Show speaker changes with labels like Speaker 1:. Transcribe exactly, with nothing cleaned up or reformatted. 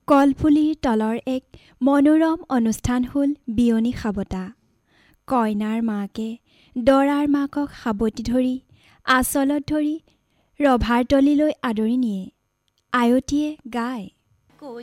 Speaker 1: কলপুলিৰ তলৰ এক মনোৰম অনুষ্ঠান হ'ল বিয়নী সাবতা। কইনাৰ মাকে দৰাৰ মাকক সাবটি ধৰি আঁচলত ধৰি ৰভাৰ তলিলৈ আদৰি নিয়ে। আয়তীয়ে গায়।